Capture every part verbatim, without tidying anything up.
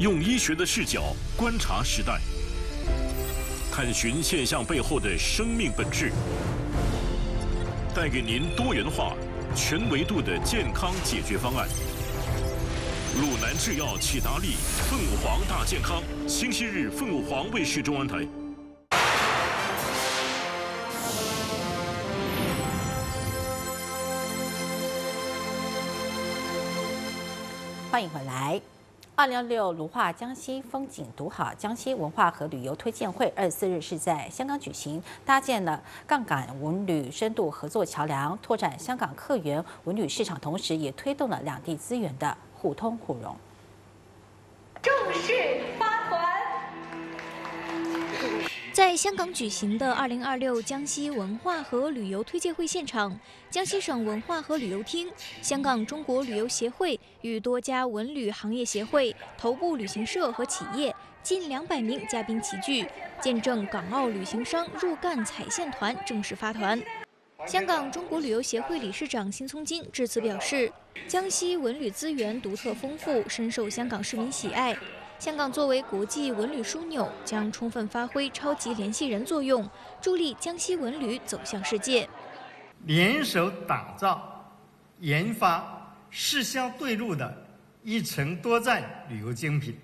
用医学的视角观察时代，探寻现象背后的生命本质，带给您多元化、全维度的健康解决方案。鲁南制药启达利凤凰大健康，星期日凤凰卫视中文台。 欢迎回来。二零二六卢化江西风景独好江西文化和旅游推荐会二十四日是在香港举行，搭建了杠杆文旅深度合作桥梁，拓展香港客源文旅市场，同时也推动了两地资源的互通互融。 正式发团。在香港举行的二零二六江西文化和旅游推介会现场，江西省文化和旅游厅、香港中国旅游协会与多家文旅行业协会、头部旅行社和企业近两百名嘉宾齐聚，见证港澳旅行商入赣踩线团正式发团。香港中国旅游协会理事长辛聪金致辞表示，江西文旅资源独特丰富，深受香港市民喜爱。香港作为国际文旅枢纽，将充分发挥超级联系人作用，助力江西文旅走向世界。 联手打造、研发市乡对路的一程多站旅游精品，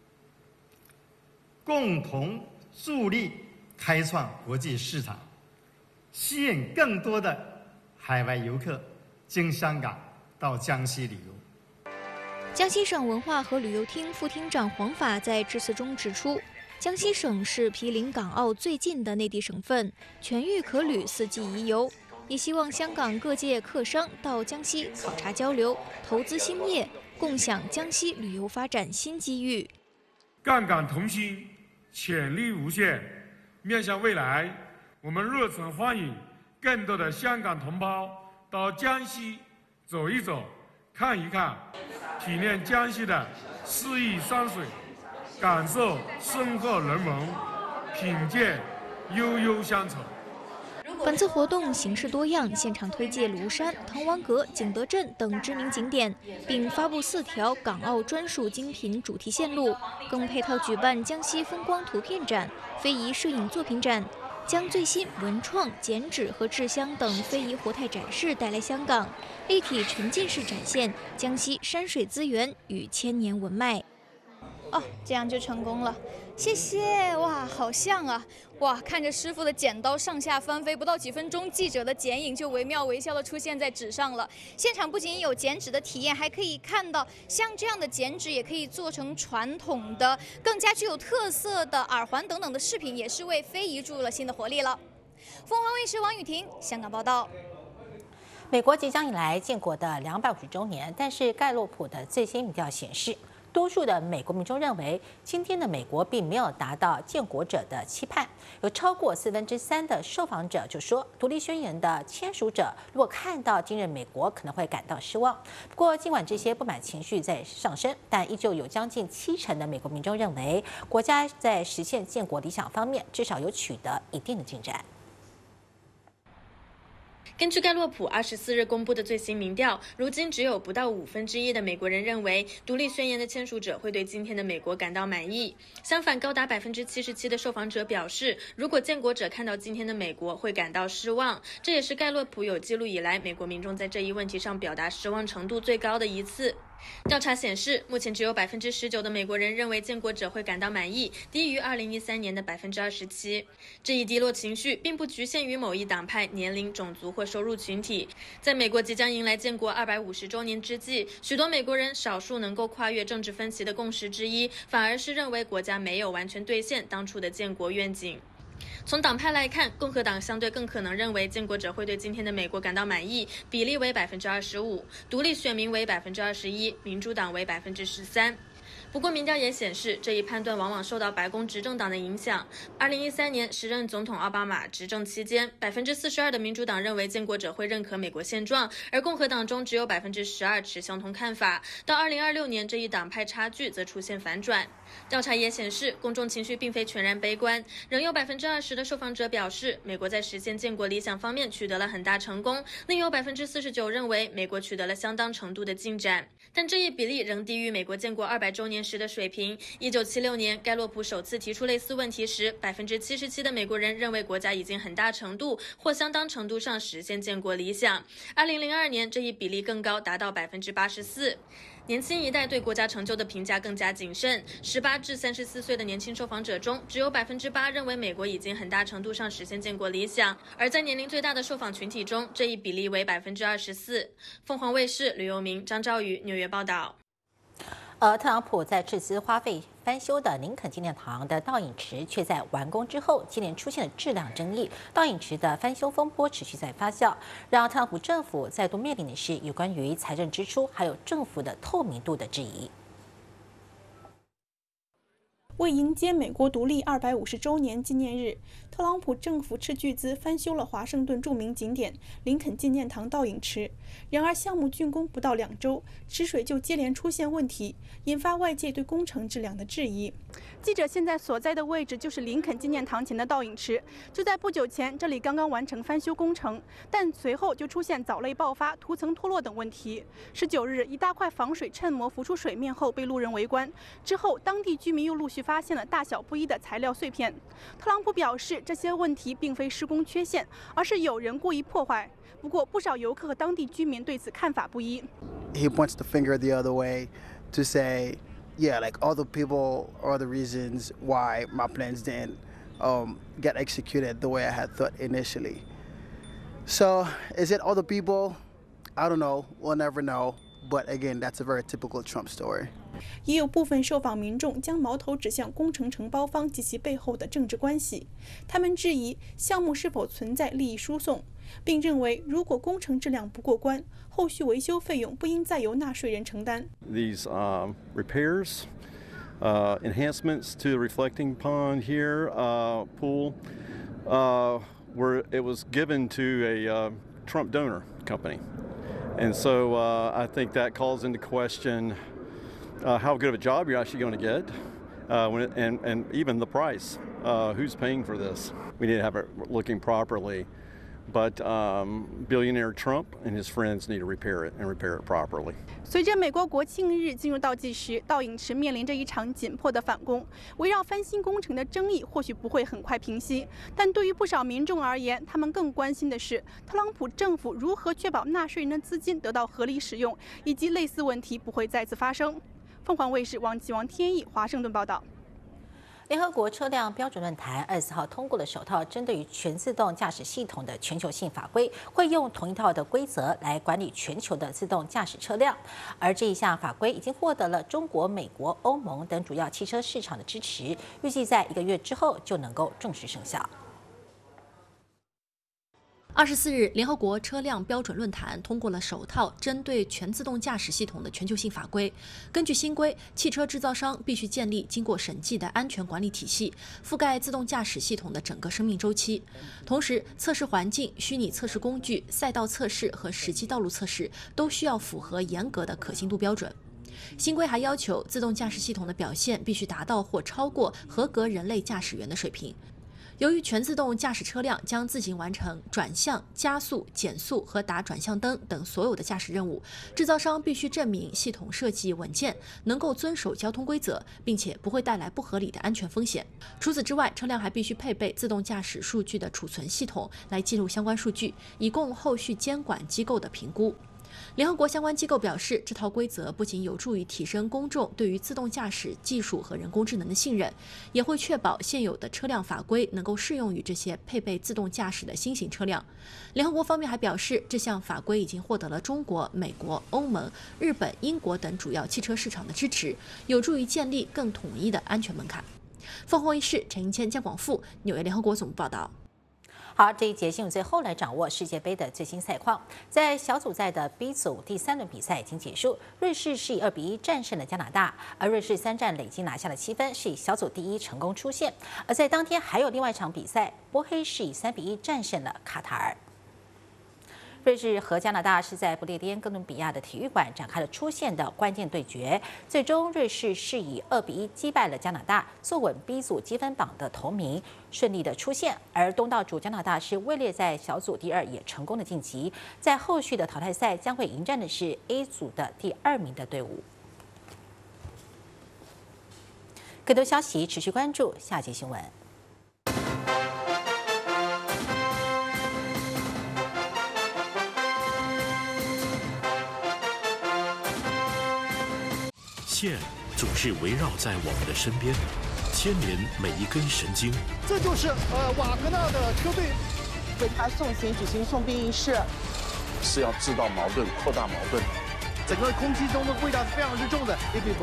共同助力开创国际市场，吸引更多的海外游客经香港到江西旅游。 江西省文化和旅游厅副厅长黄法在致辞中指出，江西省是毗邻港澳最近的内地省份，全域可旅，四季宜游。也希望香港各界客商到江西考察交流、投资兴业，共享江西旅游发展新机遇。 赣港同心，潜力无限。面向未来，我们热忱欢迎更多的香港同胞到江西走一走、看一看。体验江西的四亿山水，感受深厚人文，品鉴悠悠乡愁。 本次活动形式多样，现场推介庐山、滕王阁、景德镇等知名景点，并发布四条港澳专属精品主题线路，更配套举办江西风光图片展、非遗摄影作品展，将最新文创、剪纸和制香等非遗活态展示带来香港，立体沉浸式展现江西山水资源与千年文脉。 哦，这样就成功了，谢谢！哇，好像啊！哇，看着师傅的剪刀上下翻飞，不到几分钟，记者的剪影就惟妙惟肖地出现在纸上了。现场不仅有剪纸的体验，还可以看到像这样的剪纸也可以做成传统的、更加具有特色的耳环等等的饰品，也是为非遗注入了新的活力了。凤凰卫视王雨婷，香港报道。 美国即将迎来建国的两百五十周年，但是盖洛普的最新民调显示，多数的美国民众认为，今天的美国并没有达到建国者的期盼。有超过四分之三的受访者就说，独立宣言的签署者如果看到今日美国，可能会感到失望。不过，尽管这些不满情绪在上升，但依旧有将近七成的美国民众认为，国家在实现建国理想方面，至少有取得一定的进展。 根据盖洛普二十四日公布的最新民调，如今只有不到五分之一的美国人认为独立宣言的签署者会对今天的美国感到满意。相反，高达百分之七十七的受访者表示，如果建国者看到今天的美国会感到失望。这也是盖洛普有记录以来美国民众在这一问题上表达失望程度最高的一次。调查显示，目前只有百分之十九的美国人认为建国者会感到满意，低于二零一三年的百分之二十七。这一低落情绪并不局限于某一党派、年龄、种族或收入群体。在美国即将迎来建国二百五十周年之际，许多美国人少数能够跨越政治分歧的共识之一，反而是认为国家没有完全兑现当初的建国愿景。从党派来看，共和党相对更可能认为建国者会对今天的美国感到满意，比例为百分之二十五，独立选民为百分之二十一，民主党为百分之十三。不过，民调也显示，这一判断往往受到白宫执政党的影响。二零一三年，时任总统奥巴马执政期间，百分之四十二的民主党认为建国者会认可美国现状，而共和党中只有百分之十二持相同看法。到二零二六年，这一党派差距则出现反转。调查也显示，公众情绪并非全然悲观，仍有百分之二十的受访者表示，美国在实现建国理想方面取得了很大成功，另有百分之四十九认为美国取得了相当程度的进展。但这一比例仍低于美国建国二百周年年时的水平。一九七六年，盖洛普首次提出类似问题时，百分之七十七的美国人认为国家已经很大程度或相当程度上实现建国理想。二零零二年，这一比例更高，达到百分之八十四。年轻一代对国家成就的评价更加谨慎。十八至三十四岁的年轻受访者中，只有百分之八认为美国已经很大程度上实现建国理想，而在年龄最大的受访群体中，这一比例为百分之二十四。凤凰卫视吕佑明、张兆宇纽约报道。 而特朗普在斥资花费翻修的林肯纪念堂的倒影池，却在完工之后接连出现了质量争议。倒影池的翻修风波持续在发酵，让特朗普政府再度面临的是有关于财政支出还有政府的透明度的质疑。 为迎接美国独立二百五十周年纪念日，特朗普政府斥巨资翻修了华盛顿著名景点林肯纪念堂倒影池。然而，项目竣工不到两周，池水就接连出现问题，引发外界对工程质量的质疑。记者现在所在的位置就是林肯纪念堂前的倒影池，就在不久前，这里刚刚完成翻修工程，但随后就出现藻类爆发、涂层脱落等问题。十九日，一大块防水衬膜浮出水面后被路人围观，之后当地居民又陆续发现了大小不一的材料碎片。特朗普表示，这些问题并非施工缺陷，而是有人故意破坏。不过，不少游客和当地居民对此看法不一。 He points the finger the other way to say, yeah, like other people are the reasons why my plans didn't um, get executed the way I had thought initially. So, is it other people? I don't know. We'll never know. But again, that's a very typical Trump story. 也有部分受访民众将矛头指向工程承包方及其背后的政治关系，他们质疑项目是否存在利益输送，并认为如果工程质量不过关，后续维修费用不应再由纳税人承担。 These um, repairs, uh, enhancements to the reflecting pond here, uh, pool, uh, were it was given to a uh, Trump donor company, and so uh, I think that calls into question uh, how good of a job you're actually going to get, uh, when it, and and even the price. Uh, who's paying for this? We need to have it looking properly. But um, billionaire Trump and his friends need to repair it and repair it properly. 随着美国国庆日进入倒计时，倒影池面临着一场紧迫的反攻。围绕翻新工程的争议或许不会很快平息，但对于不少民众而言，他们更关心的是特朗普政府如何确保纳税人的资金得到合理使用，以及类似问题不会再次发生。凤凰卫视王启王天意华盛顿报道。 联合国车辆标准论坛二十四号通过了首套针对于全自动驾驶系统的全球性法规，会用同一套的规则来管理全球的自动驾驶车辆。而这一项法规已经获得了中国、美国、欧盟等主要汽车市场的支持，预计在一个月之后就能够正式生效。 二十四日，联合国车辆标准论坛通过了首套针对全自动驾驶系统的全球性法规。根据新规，汽车制造商必须建立经过审计的安全管理体系，覆盖自动驾驶系统的整个生命周期。同时，测试环境、虚拟测试工具、赛道测试和实际道路测试都需要符合严格的可信度标准。新规还要求，自动驾驶系统的表现必须达到或超过合格人类驾驶员的水平。由于全自动驾驶车辆将自行完成转向、加速、减速和打转向灯等所有的驾驶任务，制造商必须证明系统设计稳健，能够遵守交通规则，并且不会带来不合理的安全风险。除此之外，车辆还必须配备自动驾驶数据的储存系统，来记录相关数据，以供后续监管机构的评估。联合国相关机构表示，这套规则不仅有助于提升公众对于自动驾驶技术和人工智能的信任，也会确保现有的车辆法规能够适用于这些配备自动驾驶的新型车辆。联合国方面还表示，这项法规已经获得了中国、美国、欧盟、日本、英国等主要汽车市场的支持，有助于建立更统一的安全门槛。凤凰卫视陈英谦、江广富，纽约联合国总部报道。 好，这一节新闻最后来掌握世界杯的最新赛况。在小组赛的 B 组第三轮比赛已经结束，瑞士是以二比一战胜了加拿大，而瑞士三战累计拿下了七分，是以小组第一成功出线。而在当天还有另外一场比赛，波黑是以三比一战胜了卡塔尔。瑞士和加拿大是在不列颠哥伦比亚的体育馆展开了出线的关键对决，最终瑞士是以二比一击败了加拿大，坐稳 B 组积分榜的头名，顺利的出线。而东道主加拿大是位列在小组第二，也成功的晋级，在后续的淘汰赛将会迎战的是 A 组的第二名的队伍。 更多消息持续关注下节新闻。 线总是围绕在我们的身边，牵连每一根神经。 这就是呃瓦格纳的车队为他送行举行送殡仪式， 是要制造矛盾、扩大矛盾。 整个空气中的味道是非常之重的。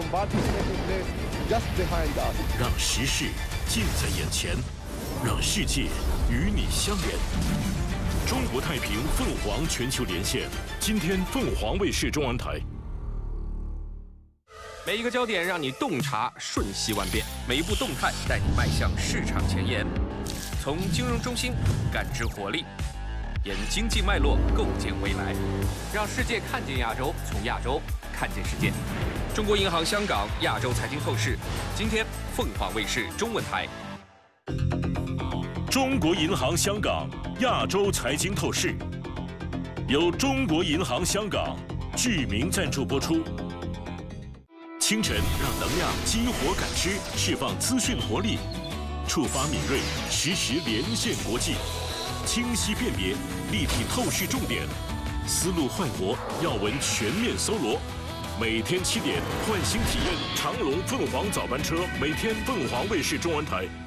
让时事近在眼前，让世界与你相连。中国太平凤凰全球连线，今天凤凰卫视中文台。 每一个焦点让你洞察瞬息万变，每一步动态带你迈向市场前沿。从金融中心感知活力，沿经济脉络构建未来，让世界看见亚洲，从亚洲看见世界。中国银行香港亚洲财经透视，今天凤凰卫视中文台。 中国银行香港亚洲财经透视，由中国银行香港具名赞助播出。清晨让能量激活感知，释放资讯活力，触发敏锐，实时连线国际，清晰辨别，立体透视重点，思路焕活，要闻全面搜罗。每天七点，唤醒体验长龙凤凰早班车，每天凤凰卫视中文台。